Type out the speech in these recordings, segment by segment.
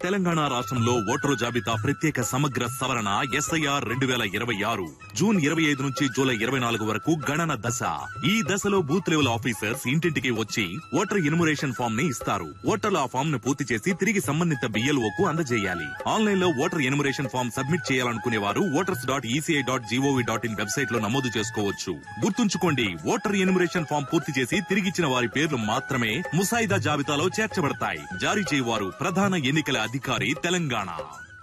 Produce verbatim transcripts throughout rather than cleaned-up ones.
తెలంగాణ రాష్ట్రంలో ఓటరు జాబితా ప్రత్యేక సమగ్ర సవరణ ఎస్ఐఆర్ రెండు వేల ఇరవై ఆరు జూన్ ఇరవై ఐదు నుంచి జూలై ఇరవై నాలుగు వరకు గణన దశ. ఈ దశలో బూత్ లెవెల్ ఆఫీసర్స్ ఇంటింటికి వచ్చి ఓటర్ ఎన్యుమరేషన్ ఫామ్ ని ఇస్తారు. ఓటర్లు ఆ ఫామ్ ను పూర్తి చేసి తిరిగి సంబంధిత బిఎల్ఓకు అందజేయాలి. ఆన్లైన్ లో ఓటర్ ఎన్యుమరేషన్ ఫామ్ సబ్మిట్ చేయాలనుకునే వారు voters dot ECI dot GOV dot in website లో నమోదు చేసుకోవచ్చు. గుర్తుంచుకోండి, ఓటర్ ఎన్యుమరేషన్ ఫామ్ పూర్తి చేసి తిరిగిచ్చిన వారి పేర్లు మాత్రమే ముసాయిదా జాబితాలో చేర్చబడతాయి. జారీ చేయవారు ప్రధాన ఎన్నికల అధికారి తెలంగాణ.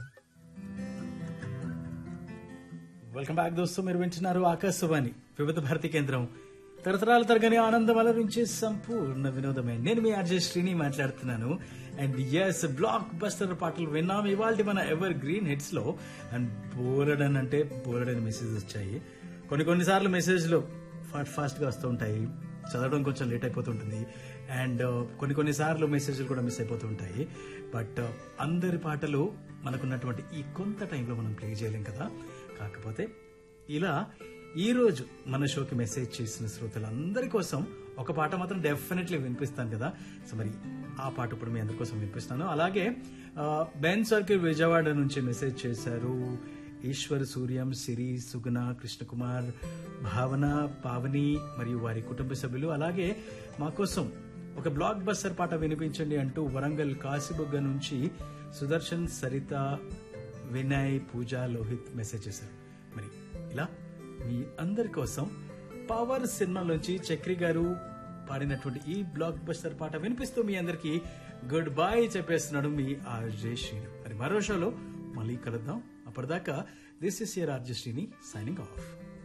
వెల్కమ్ బ్యాక్ దోస్తు, మీరు వింటున్నారు ఆకాశవాణి వివిధ భారతి కేంద్రం. తరతరాల తరగని ఆనందం అలరించే సంపూర్ణ వినోదమే. నేను మీ ఆర్జే శ్రీని మాట్లాడుతున్నాను. అండ్ ఎస్, బ్లాక్ బస్టర్ పాటలు విన్నాం ఇవాళ మన ఎవర్ గ్రీన్ హిట్స్ లో. అండ్ బోరడన్ అంటే బోరడన్ మెసేజ్ వచ్చాయి. కొన్ని కొన్నిసార్లు మెసేజ్లు ఫాస్ట్ ఫాస్ట్ గా వస్తూ ఉంటాయి, చదవడం కొంచెం లేట్ అయిపోతుంటుంది. అండ్ కొన్ని కొన్నిసార్లు మెసేజ్లు కూడా మిస్ అయిపోతూ ఉంటాయి. బట్ అందరి పాటలు మనకున్నటువంటి ఈ కొంత టైంలో మనం ప్లే చేయలేం కదా. కాకపోతే ఇలా ఈ రోజు మన షోకి మెసేజ్ చేసిన శ్రోతలందరి కోసం ఒక పాట మాత్రం డెఫినెట్లీ వినిపిస్తాను కదా. సో మరి ఆ పాట ఇప్పుడు మీ అందరి కోసం వినిపిస్తాను. అలాగే బెన్ సర్కిల్ విజయవాడ నుంచి మెసేజ్ చేశారు ఈశ్వర్, సూర్యం, సిరి, సుగుణ, కృష్ణకుమార్, భావన, పావని మరియు వారి కుటుంబ సభ్యులు. అలాగే మా కోసం ఒక బ్లాక్ బస్టర్ పాట వినిపించండి అంటూ వరంగల్ కాశీబుగ్గ నుంచి సుదర్శన్, సరిత, వినయ్, పూజ, లోహిత్ మెసేజ్ చేశారు. మరి ఇలా మీ అందరి కోసం పవర్ సినిమాలోంచి చక్రి గారు పాడినటువంటి ఈ బ్లాక్ బస్టర్ పాట వినిపిస్తూ మీ అందరికి గుడ్ బై చెప్పేస్తున్నాడు మీ ఆర్జే శ్రీని. మరి మరో షోలో మళ్ళీ కలుద్దాం. అప్పటిదాకా this is your RJ Srini signing off.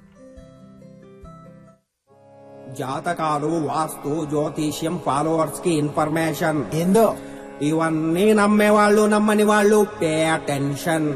జాతకాలు, వాస్తు, జ్యోతిష్యం, ఫాలోవర్స్ కి ఇన్ఫర్మేషన్ ఏందో ఇవన్నీ నమ్మేవాళ్ళు నమ్మని వాళ్ళు పే అటెన్షన్.